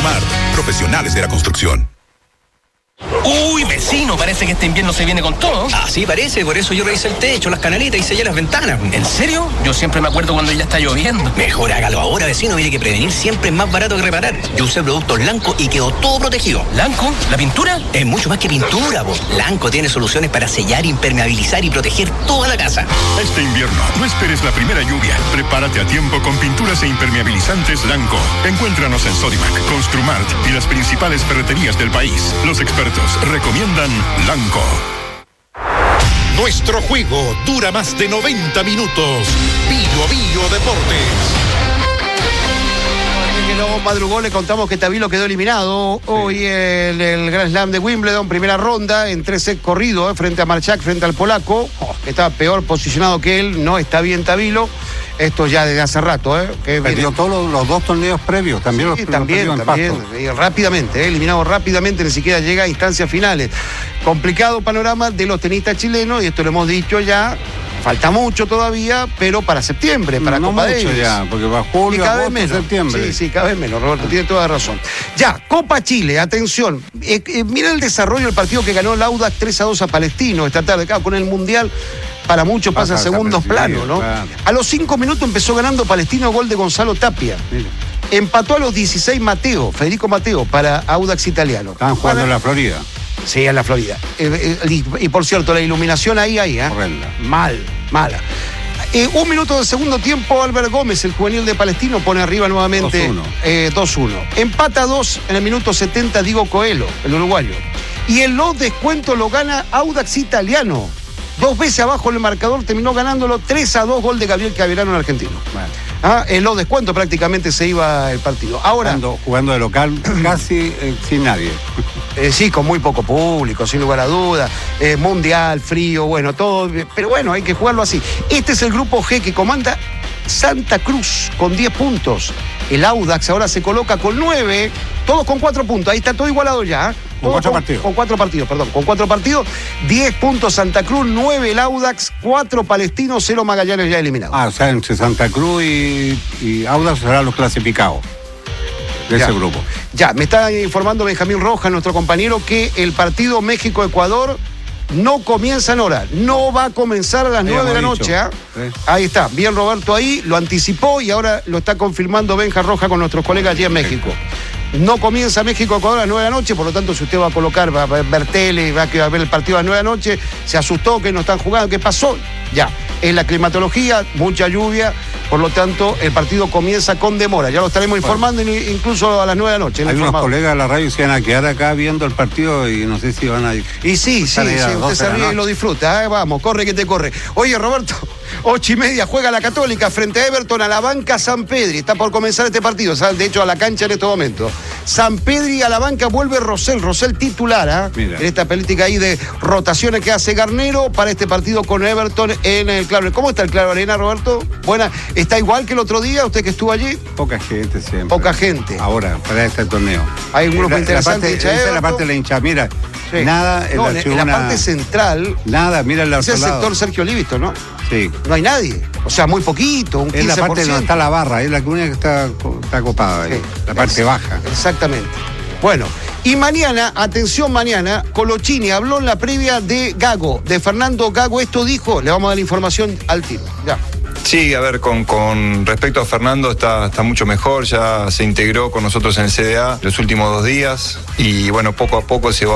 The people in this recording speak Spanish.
Construmart, profesionales de la construcción. Uy, vecino, parece que este invierno se viene con todo. Así parece, por eso yo revisé el techo, las canaletas y sellé las ventanas. ¿En serio? Yo siempre me acuerdo cuando ya está lloviendo. Mejor hágalo ahora, vecino, mire que prevenir siempre es más barato que reparar. Yo usé productos Lanco y quedó todo protegido. ¿Lanco? ¿La pintura? Es mucho más que pintura, po. Lanco tiene soluciones para sellar, impermeabilizar y proteger toda la casa. Este invierno, no esperes la primera lluvia. Prepárate a tiempo con pinturas e impermeabilizantes Lanco. Encuéntranos en Sodimac, Construmart y las principales ferreterías del país. Los expertos recomiendan Lanco. Nuestro juego dura más de 90 minutos. Bio Deportes. Que no madrugó, le contamos que Tabilo quedó eliminado hoy en el Grand Slam de Wimbledon, primera ronda, en 3 sets corridos, frente a Marchak, frente al polaco, que estaba peor posicionado que él. No está bien Tabilo, esto ya desde hace rato. Que perdió todos los 2 torneos previos, también sí, los también, rápidamente, eliminado rápidamente, ni siquiera llega a instancias finales. Complicado panorama de los tenistas chilenos, y esto lo hemos dicho ya. Falta mucho todavía, pero para septiembre, para no Copa mucho Davis. Ya, porque va julio, y cada agosto, vez menos. septiembre. Sí, cada vez menos, Roberto, tiene toda razón. Ya, Copa Chile, atención. Mira el desarrollo del partido que ganó el Audax 3-2 a Palestino esta tarde. Claro, con el Mundial, para muchos pasa a segundos planos, ¿no? Claro. A los 5 minutos empezó ganando Palestino, gol de Gonzalo Tapia. Mira. Empató a los 16 Federico Mateo, para Audax italiano. Estaban jugando en la Florida. Sí, en la Florida. Y por cierto, la iluminación ahí, horrenda. Mala. 1 minuto del segundo tiempo, Albert Gómez, el juvenil de Palestino, pone arriba nuevamente 2-1. Empata 2 en el minuto 70, Diego Coelho, el uruguayo. Y el los descuentos lo gana Audax italiano. 2 veces abajo en el marcador, terminó ganándolo 3-2, gol de Gabriel Caverano, el argentino. Bueno. En los descuentos prácticamente se iba el partido. Ahora, jugando de local casi sin nadie. Sí, con muy poco público, sin lugar a dudas. Mundial, frío, bueno, todo. Pero bueno, hay que jugarlo así. Este es el grupo G que comanda Santa Cruz con 10 puntos. El Audax ahora se coloca con 9, todos con 4 puntos. Ahí está todo igualado ya. Con 4 partidos. Con 4 partidos. 10 puntos Santa Cruz, 9 el Audax, 4 Palestinos, 0 Magallanes ya eliminados. O sea, entre Santa Cruz y Audax serán los clasificados de ese grupo. Ya, me está informando Benjamín Rojas, nuestro compañero, que el partido México-Ecuador no comienza en hora. No va a comenzar a las 9 de la noche. Ahí está, bien Roberto ahí, lo anticipó y ahora lo está confirmando Benja Rojas con nuestros colegas allí en México. No comienza México-Ecuador a las 9 de la noche, por lo tanto, si usted va a colocar, va a ver tele, va a ver el partido a las 9 de la noche, se asustó que no están jugando, ¿qué pasó? Ya, es la climatología, mucha lluvia, por lo tanto, el partido comienza con demora. Ya lo estaremos informando incluso a las 9 de la noche. Hay unos colegas de la radio que se van a quedar acá viendo el partido y no sé si van a... Y sí, usted se ríe y lo disfruta, vamos, corre que te corre. Oye, Roberto, 8:30 juega la Católica frente a Everton, a la banca San Pedri. Está por comenzar este partido, de hecho a la cancha en este momento. San Pedri a la banca, vuelve Rosell titular, en esta política ahí de rotaciones que hace Garnero para este partido con Everton en el Claro. ¿Cómo está el Claro Arena, Roberto? Buena, ¿está igual que el otro día, usted que estuvo allí? Poca gente siempre. Poca gente. Ahora, para este torneo. Hay un grupo interesante. Esa es la parte de la hinchada, mira. Sí. Nada en la tribuna. En la parte central. Nada, mira el ese es el sector Sergio Livisto, ¿no? Sí. No hay nadie. O sea, muy poquito, un 15%. Es la parte donde está la barra, es la única que está copada ahí. La parte baja. Exactamente. Bueno, y mañana, atención mañana, Colochini habló en la previa de Gago, de Fernando Gago. Esto dijo, le vamos a dar la información al tiro. Ya. Sí, a ver, con respecto a Fernando está mucho mejor, ya se integró con nosotros en el CDA los últimos 2 días y bueno, poco a poco se va